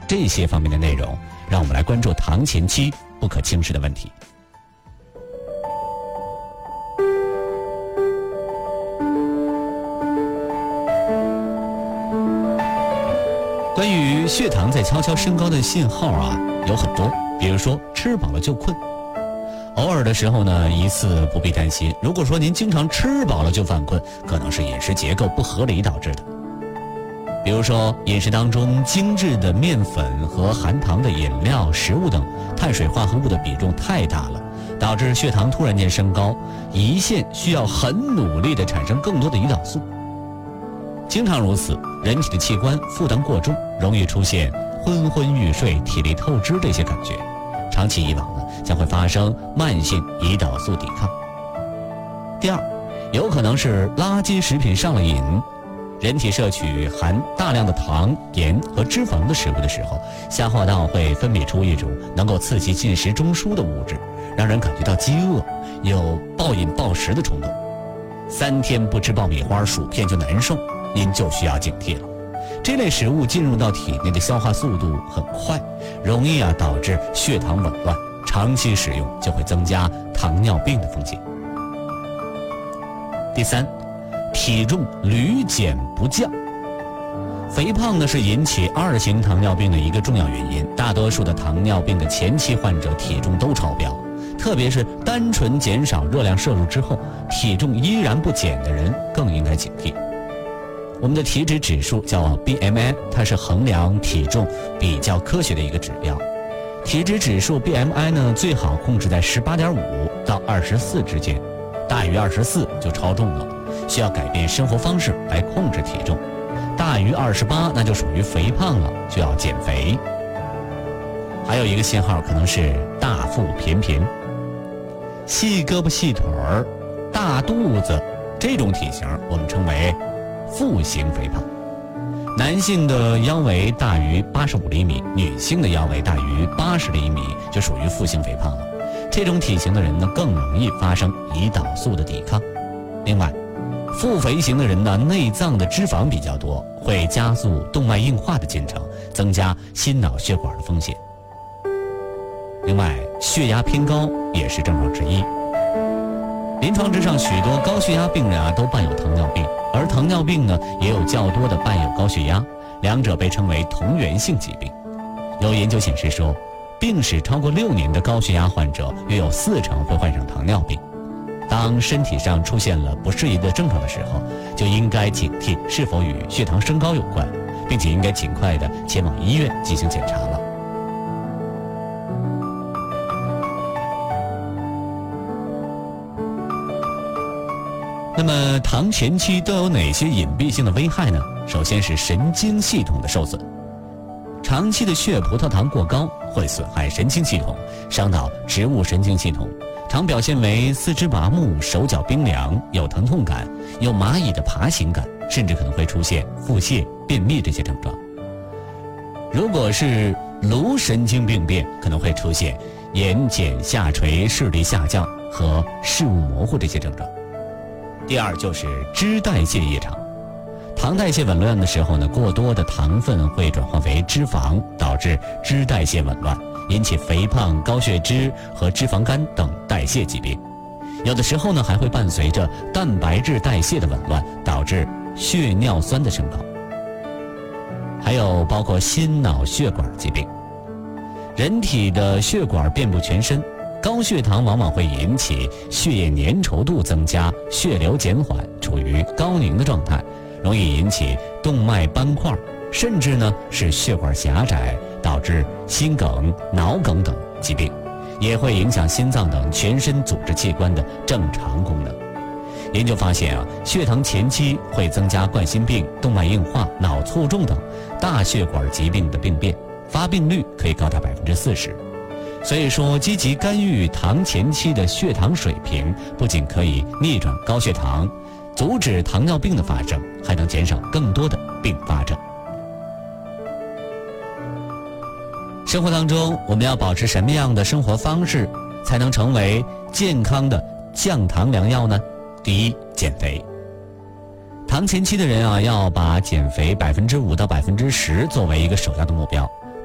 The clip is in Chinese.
这些方面的内容，让我们来关注糖前期不可轻视的问题。关于血糖在悄悄升高的信号有很多，比如说吃饱了就困。偶尔的时候呢，一次不必担心。如果说您经常吃饱了就犯困，可能是饮食结构不合理导致的。比如说饮食当中精致的面粉和含糖的饮料、食物等碳水化合物的比重太大了，导致血糖突然间升高，胰腺需要很努力地产生更多的胰岛素。经常如此，人体的器官负担过重，容易出现昏昏欲睡、体力透支这些感觉。长期以往呢，将会发生慢性胰岛素抵抗。第二，有可能是垃圾食品上了瘾。人体摄取含大量的糖、盐和脂肪的食物的时候，消化道会分泌出一种能够刺激进食中枢的物质，让人感觉到饥饿，有暴饮暴食的冲动。3天不吃爆米花、薯片就难受，您就需要警惕了。这类食物进入到体内的消化速度很快，容易导致血糖紊乱，长期使用就会增加糖尿病的风险。第三，体重屡减不降。肥胖呢是引起2型糖尿病的一个重要原因，大多数的糖尿病的前期患者体重都超标，特别是单纯减少热量摄入之后，体重依然不减的人更应该警惕。我们的体脂指数叫 BMI， 它是衡量体重比较科学的一个指标。体脂指数 BMI 呢，最好控制在18.5到24之间，大于24就超重了，需要改变生活方式来控制体重。大于28那就属于肥胖了，就要减肥。还有一个信号可能是大腹便便，细胳膊细腿儿、大肚子，这种体型我们称为腹型肥胖。男性的腰围大于85厘米，女性的腰围大于80厘米就属于腹型肥胖了。这种体型的人呢，更容易发生胰岛素的抵抗。另外，腹肥型的人呢，内脏的脂肪比较多，会加速动脉硬化的进程，增加心脑血管的风险。另外，血压偏高也是症状之一。临床之上，许多高血压病人都伴有糖尿病，而糖尿病呢，也有较多的伴有高血压，两者被称为同源性疾病。有研究显示说，病史超过6年的高血压患者，约有40%会患上糖尿病。当身体上出现了不适宜的症状的时候，就应该警惕是否与血糖升高有关，并且应该尽快的前往医院进行检查了。那么糖前期都有哪些隐蔽性的危害呢？首先是神经系统的受损。长期的血葡萄糖过高会损害神经系统，伤到植物神经系统，常表现为四肢麻木、手脚冰凉、有疼痛感、有蚂蚁的爬行感，甚至可能会出现腹泻、便秘这些症状。如果是颅神经病变，可能会出现眼睑下垂、视力下降和视物模糊这些症状。第二就是脂代谢异常。糖代谢紊乱的时候呢，过多的糖分会转化为脂肪，导致脂代谢紊乱，引起肥胖、高血脂和脂肪肝等代谢疾病。有的时候呢，还会伴随着蛋白质代谢的紊乱，导致血尿酸的升高。还有包括心脑血管疾病。人体的血管遍布全身，高血糖往往会引起血液粘稠度增加，血流减缓，处于高凝的状态，容易引起动脉斑块，甚至呢是血管狭窄，导致心梗、脑梗等疾病，也会影响心脏等全身组织器官的正常功能。研究发现血糖前期会增加冠心病、动脉硬化、脑卒中等大血管疾病的病变，发病率可以高达40%。所以说，积极干预糖前期的血糖水平，不仅可以逆转高血糖，阻止糖尿病的发生，还能减少更多的并发症。生活当中，我们要保持什么样的生活方式，才能成为健康的降糖良药呢？第一，减肥。糖前期的人要把减肥5%到10%作为一个首要的目标。